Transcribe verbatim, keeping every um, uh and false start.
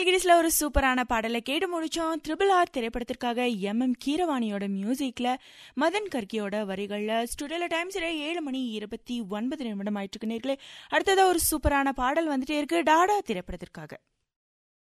நீல்கிரிஸ்ல ஒரு சூப்பரான பாடலை கேட்டு முடிச்சோம். ட்ரிபிள் ஆர் திரைப்படத்திற்காக எம் எம் கீரவாணியோட மியூசிக்ல மதன் கர்கியோட வரிகள்ல ஸ்டுடியோல டைம் சரியா ஏழு மணி இருபத்தி ஒன்பது நிமிடம் ஆயிட்டு இருக்கு நேர்களே. அடுத்ததா ஒரு சூப்பரான பாடல் வந்துட்டே இருக்கு டாடா திரைப்படத்திற்காக.